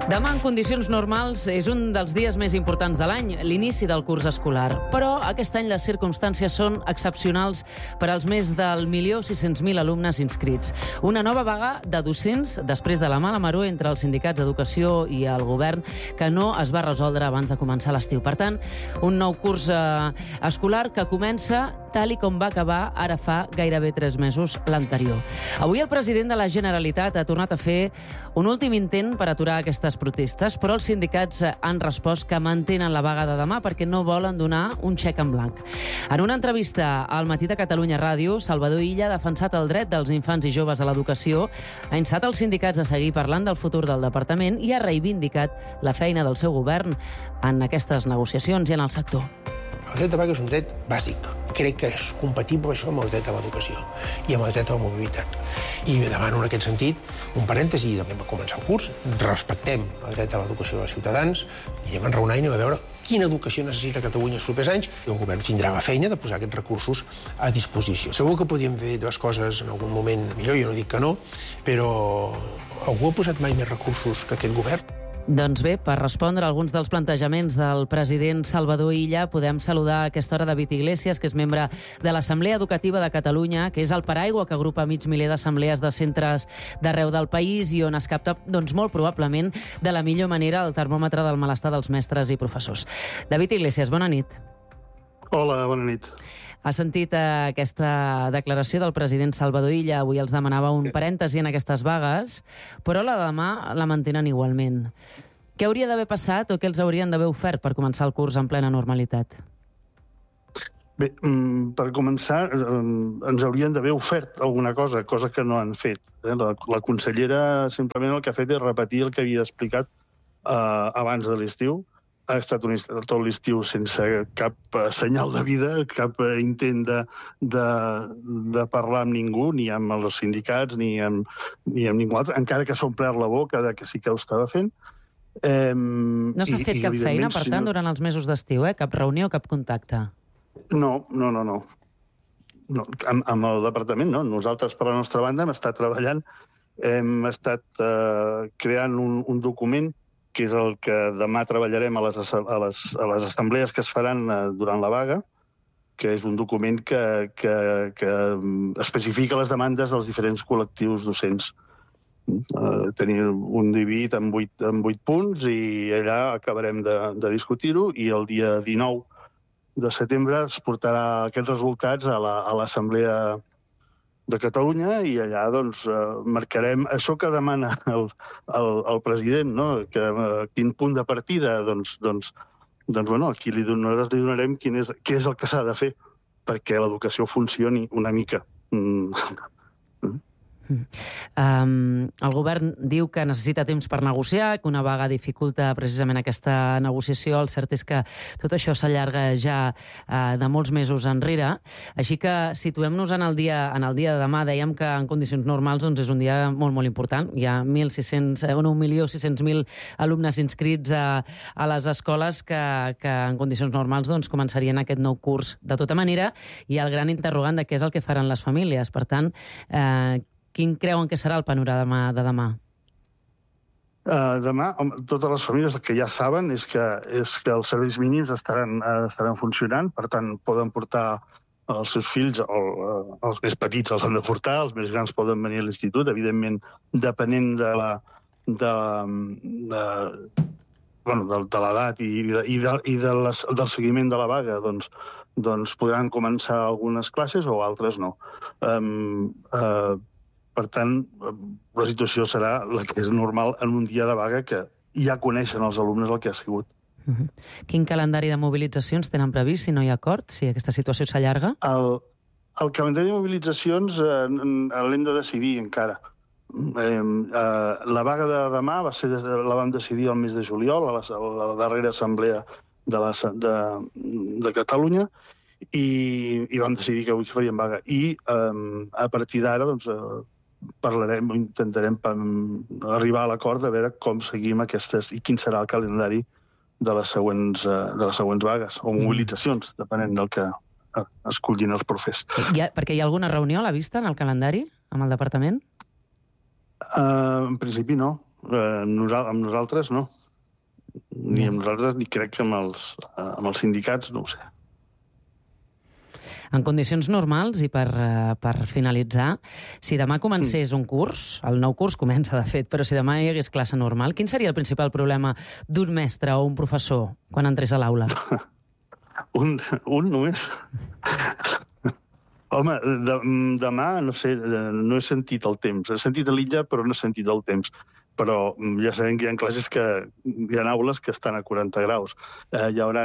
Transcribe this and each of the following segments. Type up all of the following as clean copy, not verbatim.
Demà, en condicions normals, és un dels dies més importants de l'any, l'inici del curs escolar. Però aquest any les circumstàncies són excepcionals per als més del 1.600.000 alumnes inscrits. Una nova vaga de docents després de la mala maror entre els sindicats d'educació i el govern que no es va resoldre abans de començar l'estiu. Per tant, un nou curs escolar que comença tal i com va acabar ara fa gairebé 3 mesos l'anterior. Avui el president de la Generalitat ha tornat a fer un últim intent per aturar aquestes protestes, però els sindicats han respost que mantenen la vaga de demà perquè no volen donar un xec en blanc. En una entrevista al Matí de Catalunya Ràdio, Salvador Illa ha defensat el dret dels infants i joves a l'educació, ha instat els sindicats a seguir parlant del futur del departament i ha reivindicat la feina del seu govern en aquestes negociacions i en el sector. El dret de vaga és un dret bàsic. Crec que és compatible això amb el dret a l'educació i amb el dret a la mobilitat. I demano en aquest sentit un parèntesi, i també va començar el curs, respectem el dret a l'educació dels ciutadans i anem a enraonar i anem a veure quina educació necessita Catalunya els propers anys i el govern tindrà la feina de posar aquests recursos a disposició. Segur que podíem fer les coses en algun moment millor, jo no dic que no, però algú ha posat mai més recursos que aquest govern? Doncs bé, per respondre a alguns dels plantejaments del president Salvador Illa, podem saludar a aquesta hora David Iglesias, que és membre de l'Assemblea Educativa de Catalunya, que és el paraigua que agrupa mig miler d'assemblees de centres d'arreu del país i on es capta, doncs, molt probablement de la millor manera el termòmetre del malestar dels mestres i professors. David Iglesias, bona nit. Hola, bona nit. Ha sentit aquesta declaració del president Salvador Illa. Avui els demanava un parèntesi en aquestes vagues, però la de demà la mantenen igualment. Què hauria d'haver passat o què els haurien d'haver ofert per començar el curs en plena normalitat? Bé, per començar, ens haurien d'haver ofert alguna cosa que no han fet. La consellera simplement el que ha fet és repetir el que havia explicat abans de l'estiu. Ha estat tot l'estiu sense cap senyal de vida, cap intent de parlar amb ningú, ni amb els sindicats, ni amb ningú altre, encara que s'ha omplert la boca que sí que ho estava fent. No s'ha fet cap feina, per tant, durant els mesos d'estiu, cap reunió, cap contacte? No. Amb el departament, no. Nosaltres, per la nostra banda, hem estat treballant, hem estat creant un document que és el que demà treballarem a les assemblees que es faran durant la vaga, que és un document que especifica les demandes dels diferents col·lectius docents. Tenim un dividit en 8 punts i allà acabarem de discutir-ho i el dia 19 de setembre es portarà aquests resultats a l'Assemblea de Catalunya i allà doncs, marcarem això que demana el president, no? Quin punt de partida, bueno, aquí nosaltres li donarem què és el que s'ha de fer perquè l'educació funcioni una mica. El govern diu que necessita temps per negociar, que una vaga dificulta precisament aquesta negociació. El cert és que tot això s'allarga ja de molts mesos enrere. Així que situem-nos en el dia de demà. Dèiem que en condicions normals doncs, és un dia molt, molt important. Hi ha 1.600.000 alumnes inscrits a les escoles que en condicions normals doncs, començarien aquest nou curs. De tota manera, hi ha el gran interrogant de què és el que faran les famílies. Per tant, quin creuen que serà el panorama de demà? Demà, totes les famílies el que ja saben és que els serveis mínims estaran funcionant, per tant, poden portar els seus fills, els més petits els han de portar, els més grans poden venir a l'institut, evidentment, depenent de l'edat i del seguiment de la vaga, doncs podran començar algunes classes o altres no. Per tant, la situació serà la que és normal en un dia de vaga que ja coneixen els alumnes el que ha sigut. Quin calendari de mobilitzacions tenen previst si no hi ha acord, si aquesta situació s'allarga? El calendari de mobilitzacions l'hem de decidir encara. La vaga de demà la vam decidir el mes de juliol, a la darrera assemblea de Catalunya, i vam decidir que avui faríem vaga. I a partir d'ara, doncs, parlarem o intentarem arribar a l'acord de veure com seguim aquestes i quin serà el calendari de les següents vagues o mobilitzacions, depenent del que escollin els profes. Perquè hi ha alguna reunió a la vista en el calendari amb el departament? En principi no. amb nosaltres no. Ni amb nosaltres, ni crec que amb els sindicats, no ho sé. En condicions normals, i per finalitzar, si demà comencés un curs, el nou curs comença, de fet, però si demà hi hagués classe normal, quin seria el principal problema d'un mestre o un professor quan entrés a l'aula? Un només. Home, demà, no sé, no he sentit el temps. He sentit l'Illa, però no he sentit el temps. Però ja sabem que hi ha classes hi ha aules que estan a 40 graus. Hi haurà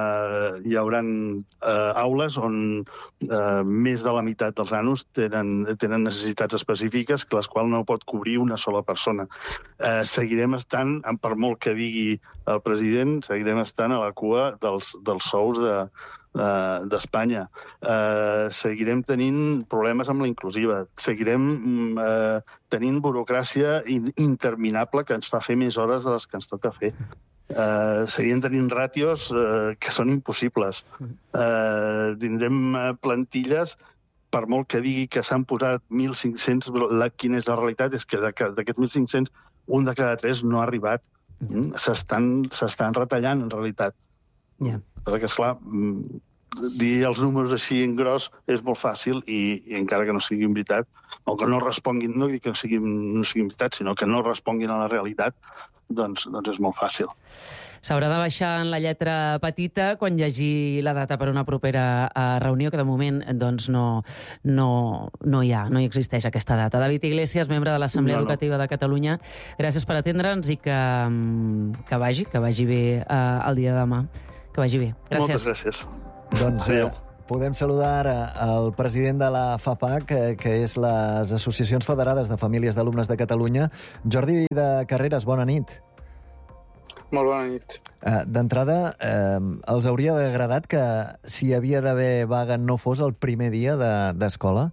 aules on més de la meitat dels nanos tenen necessitats específiques que les quals no pot cobrir una sola persona. Seguirem estant, per molt que digui el president, seguirem estant a la cua dels sous d'Espanya. Seguirem tenint problemes amb la inclusiva. Seguirem tenint burocràcia interminable que ens fa fer més hores de les que ens toca fer. Seguirem tenint ràtios que són impossibles. Tindrem plantilles, per molt que digui que s'han posat 1.500, quina és la realitat? És que d'aquests 1.500, un de cada 3 no ha arribat. S'estan retallant, en realitat. Perquè, esclar, dir els números així en gros és molt fàcil i encara que no siguin veritat, o que no responguin, no dic que no siguin veritat, sinó que no responguin a la realitat, doncs és molt fàcil. S'haurà de baixar en la lletra petita quan hi hagi la data per una propera reunió, que de moment doncs, no hi existeix aquesta data. David Iglesias, membre de l'Assemblea Educativa de Catalunya, gràcies per atendre'ns i que vagi bé el dia de demà. Que vagi bé. Gràcies. Moltes gràcies. Doncs podem saludar el president de la FAPAC, que és les Associacions Federades de Famílies d'Alumnes de Catalunya. Jordi de Carreras, bona nit. Molt bona nit. D'entrada, els hauria agradat que si hi havia d'haver vaga no fos el primer dia d'escola?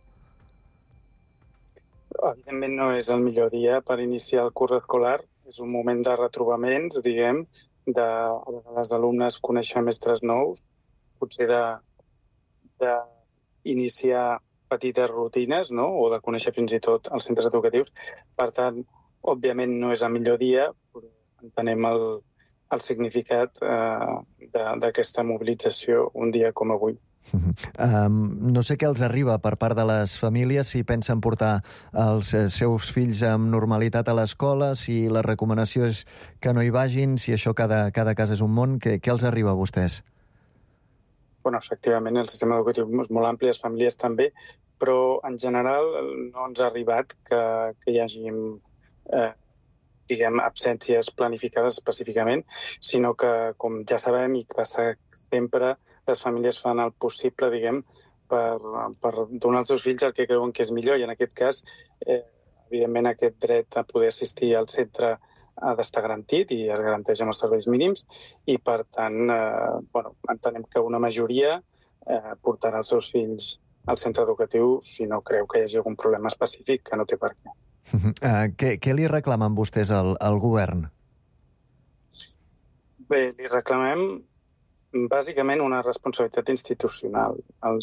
Evidentment no és el millor dia per iniciar el curs escolar. És un moment de retrobaments, diguem, de les alumnes conèixer mestres nous, potser d'iniciar petites rutines, no? O de conèixer fins i tot els centres educatius. Per tant, òbviament no és el millor dia, però entenem el significat d'aquesta mobilització un dia com avui. No sé què els arriba per part de les famílies, si pensen portar els seus fills amb normalitat a l'escola, si la recomanació és que no hi vagin, si això cada cas és un món. Què els arriba a vostès? Bueno, efectivament, el sistema educatiu és molt ampli, les famílies també, però en general no ens ha arribat que hi hagi absències planificades específicament, sinó que, com ja sabem i que passa sempre, les famílies fan el possible, diguem, per donar als seus fills el que creuen que és millor, i en aquest cas, evidentment, aquest dret a poder assistir al centre ha d'estar garantit i es garanteix amb els serveis mínims, i per tant, entenem que una majoria portarà els seus fills al centre educatiu si no creu que hi hagi algun problema específic que no té per què. Què li reclamen vostès al govern? Bé, li reclamem bàsicament una responsabilitat institucional.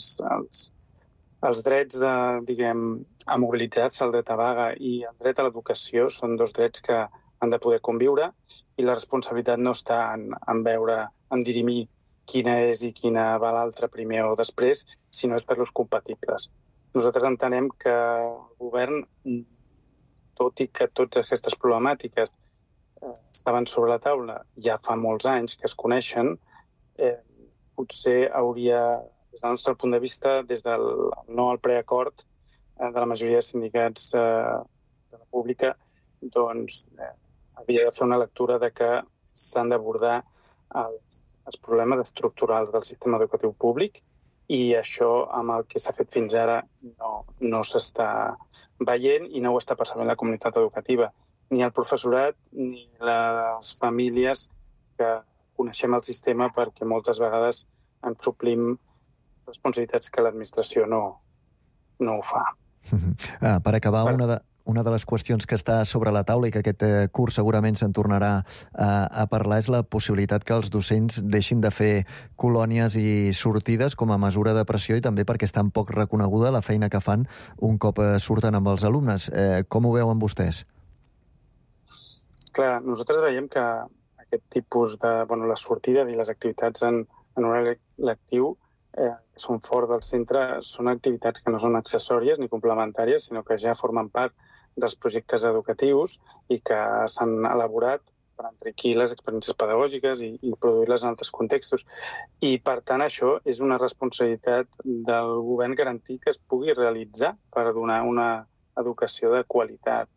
Els drets a mobilitat-se, el dret a vaga i el dret a l'educació són dos drets que han de poder conviure, i la responsabilitat no està en dirimir quina és i quina va l'altra primer o després, sinó és per-los compatibles. Nosaltres entenem que el govern, tot i que totes aquestes problemàtiques estaven sobre la taula ja fa molts anys que es coneixen, potser hauria, des del nostre punt de vista, des del no al preacord de la majoria de sindicats de la pública, doncs havia de fer una lectura de que s'han d'abordar els problemes estructurals del sistema educatiu públic, i això, amb el que s'ha fet fins ara, no s'està veient i no ho està passant en la comunitat educativa. Ni el professorat ni les famílies que coneixem el sistema, perquè moltes vegades ens suplim responsabilitats que l'administració no ho fa. Per acabar, una de les qüestions que està sobre la taula i que aquest curs segurament se'n tornarà a parlar és la possibilitat que els docents deixin de fer colònies i sortides com a mesura de pressió, i també perquè està poc reconeguda la feina que fan un cop surten amb els alumnes. Com ho veuen vostès? Clar, nosaltres veiem que aquest tipus de... la sortida i les activitats en horari lectiu que són fora del centre són activitats que no són accessòries ni complementàries, sinó que ja formen part dels projectes educatius i que s'han elaborat per enriquir les experiències pedagògiques i produir-les en altres contextos. I, per tant, això és una responsabilitat del govern garantir que es pugui realitzar per donar una educació de qualitat.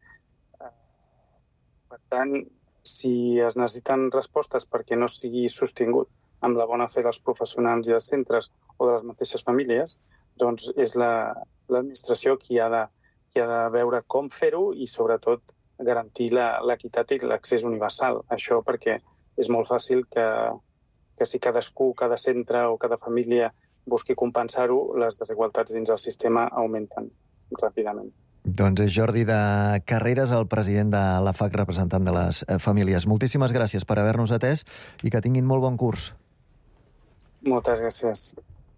Per tant, si es necessiten respostes perquè no sigui sostingut amb la bona fe dels professionals i dels centres o de les mateixes famílies, doncs és l'administració qui ha de veure com fer-ho i, sobretot, garantir l'equitat i l'accés universal. Això perquè és molt fàcil que si cadascú, cada centre o cada família busqui compensar-ho, les desigualtats dins del sistema augmenten ràpidament. Doncs és Jordi de Carreras, el president de la FAC, representant de les famílies. Moltíssimes gràcies per haver-nos atès i que tinguin molt bon curs. Moltes gràcies.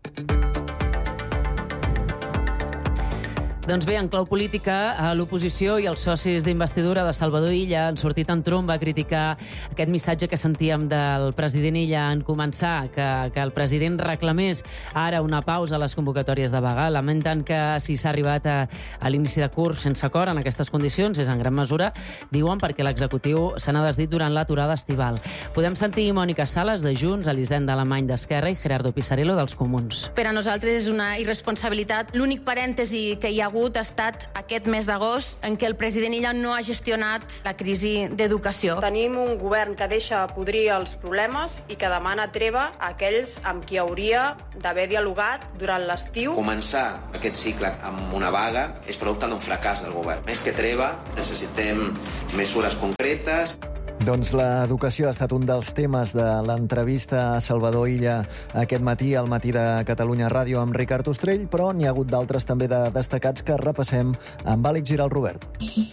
Doncs bé, en clau política, l'oposició i els socis d'investidura de Salvador Illa han sortit en tromba a criticar aquest missatge que sentíem del president Illa en començar, que el president reclamés ara una pausa a les convocatòries de vaga. Lamenten que si s'ha arribat a l'inici de curs sense acord en aquestes condicions és en gran mesura, diuen, perquè l'executiu se n'ha desdit durant l'aturada estival. Podem sentir Mònica Sales, de Junts, Elisenda Alemany, d'Esquerra, i Gerardo Pisarello, dels Comuns. Per a nosaltres és una irresponsabilitat. L'únic parèntesi que hi ha hagut ha estat aquest mes d'agost en què el president Illa no ha gestionat la crisi d'educació. Tenim un govern que deixa podrir els problemes i que demana treva a aquells amb qui hauria d'haver dialogat durant l'estiu. Començar aquest cicle amb una vaga és producte d'un fracàs del govern. Més que treva, necessitem mesures concretes. Doncs l'educació ha estat un dels temes de l'entrevista a Salvador Illa aquest matí, al Matí de Catalunya Ràdio, amb Ricard Ostrell, però n'hi ha hagut d'altres també de destacats que repassem amb Àlex Giral Robert.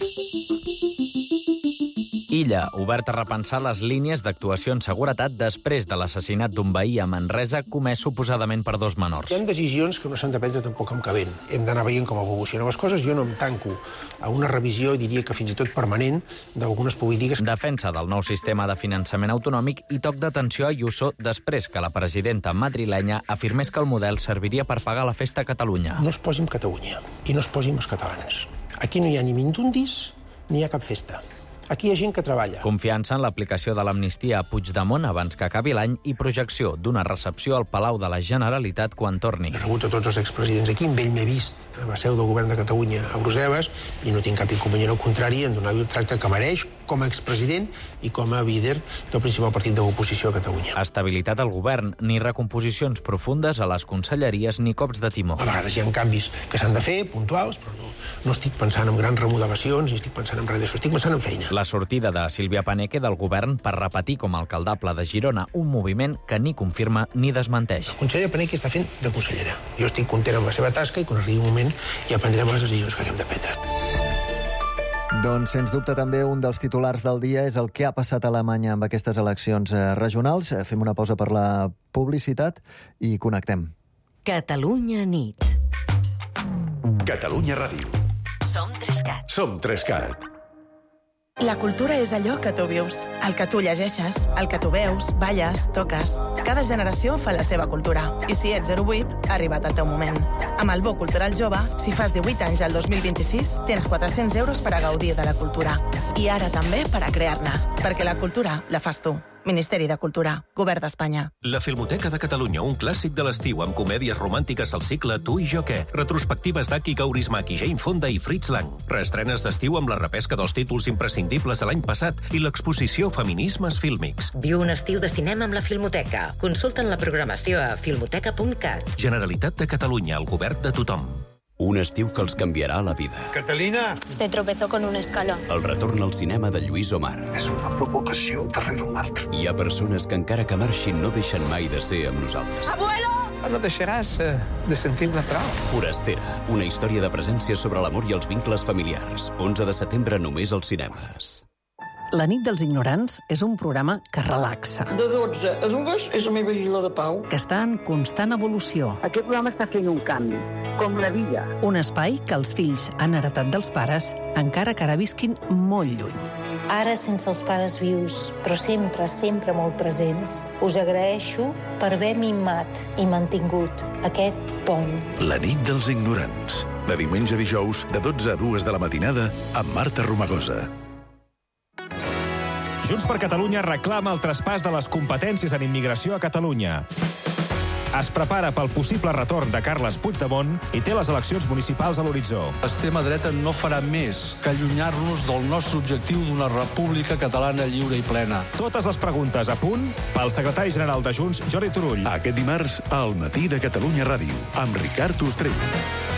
Illa, obert a repensar les línies d'actuació en seguretat després de l'assassinat d'un veí a Manresa comès suposadament per dos menors. Hi ha decisions que no s'han de prendre tampoc amb cabent. Hem d'anar veient com evolucionen les coses. Jo no em tanco a una revisió, diria que fins i tot permanent, d'algunes polítiques. Defensa del nou sistema de finançament autonòmic i toc d'atenció a Ayuso després que la presidenta madrilenya afirmés que el model serviria per pagar la festa a Catalunya. No es posi amb Catalunya i no es posi amb els catalans. Aquí no hi ha ni mindundis ni hi ha cap festa. Aquí hi ha gent que treballa. Confiança en l'aplicació de l'amnistia a Puigdemont abans que acabi l'any i projecció d'una recepció al Palau de la Generalitat quan torni. He rebut a tots els expresidents aquí, amb ell m'he vist a la seu del govern de Catalunya a Brussel·les i no tinc cap inconvenient, al contrari, en donar-li el tracte que mereix com a expresident i com a líder del principal partit de l'oposició a Catalunya. Estabilitat al govern, ni recomposicions profundes a les conselleries ni cops de timó. A vegades hi ha canvis que s'han de fer, puntuals, però no estic pensant en grans remodelacions, ni estic pensant en res d'això, estic pensant en feina. La sortida de Sílvia Paneque del govern per repetir com a alcaldable de Girona un moviment que ni confirma ni desmenteix. La consellera Paneque està fent de consellera. Jo estic content amb la seva tasca i quan arribi un moment ja prendrem les decisions que haguem de prendre. Doncs, sens dubte, també un dels titulars del dia és el que ha passat a Alemanya amb aquestes eleccions regionals. Fem una pausa per la publicitat i connectem. Catalunya nit. Catalunya Ràdio. Som 3CAT. Som 3CAT. La cultura és allò que tu vius, el que tu llegeixes, el que tu veus, balles, toques. Cada generació fa la seva cultura. I si ets 08, ha arribat el teu moment. Amb el Bo Cultural Jove, si fas 18 anys al 2026, tens 400 euros per a gaudir de la cultura. I ara també per a crear-ne. Perquè la cultura la fas tu. Ministeri de Cultura, Govern d'Espanya. La Filmoteca de Catalunya, un clàssic de l'estiu amb comèdies romàntiques al cicle Tu i jo què, retrospectives d'Aki Kaurismäki, Jane Fonda i Fritz Lang, reestrenes d'estiu amb la repesca dels títols imprescindibles de l'any passat i l'exposició Feminismes fílmics. Viu un estiu de cinema amb la Filmoteca. Consulta'n la programació a filmoteca.cat. Generalitat de Catalunya, el govern de tothom. Un estiu que els canviarà la vida. Catalina! Se tropezó con un escalón. El retorn al cinema de Lluís Omar. És una provocació darrere una altra. Hi ha persones que encara que marxin no deixen mai de ser amb nosaltres. Abuelo! No deixaràs de sentir-ne prou. Forastera, una història de presència sobre l'amor i els vincles familiars. 11 de setembre només als cinemes. La nit dels ignorants és un programa que relaxa. De 12 a 2 és la meva isla de pau. Que està en constant evolució. Aquest programa està fent un canvi, com la vida. Un espai que els fills han heretat dels pares, encara que ara visquin molt lluny. ara sense els pares vius, però sempre, sempre molt presents. Us agraeixo per haver mimat i mantingut aquest pont. La nit dels ignorants. De diumenge a dijous, de 12 a 2 de la matinada, amb Marta Romagosa. Junts per Catalunya reclama el traspàs de les competències en immigració a Catalunya. Es prepara pel possible retorn de Carles Puigdemont i té les eleccions municipals a l'horitzó. L'extrema dreta no farà més que allunyar-nos del nostre objectiu d'una república catalana lliure i plena. Totes les preguntes a punt pel secretari general de Junts, Jordi Turull. Aquest dimarts, al Matí de Catalunya Ràdio, amb Ricard Ostrell.